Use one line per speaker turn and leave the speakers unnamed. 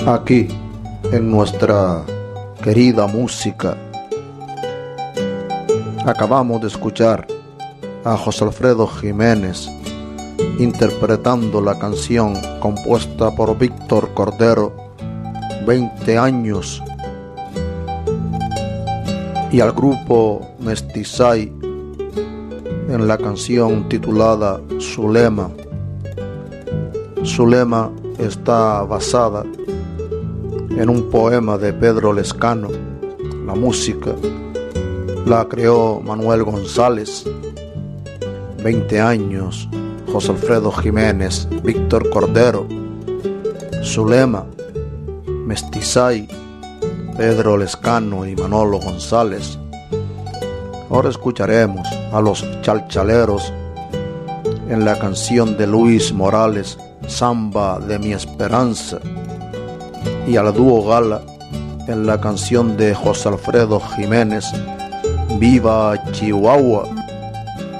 Aquí, en nuestra querida música, acabamos de escuchar a José Alfredo Jiménez interpretando la canción compuesta por Víctor Cordero, 20 años, y al grupo Mestizay en la canción titulada Zulema. Zulema está basada en un poema de Pedro Lescano. La música la creó Manuel González. 20 años, José Alfredo Jiménez, Víctor Cordero, Zulema, Mestizay, Pedro Lescano y Manolo González. Ahora escucharemos a los Chalchaleros en la canción de Luis Morales, Samba de mi Esperanza, y al dúo Gala en la canción de José Alfredo Jiménez, Viva Chihuahua.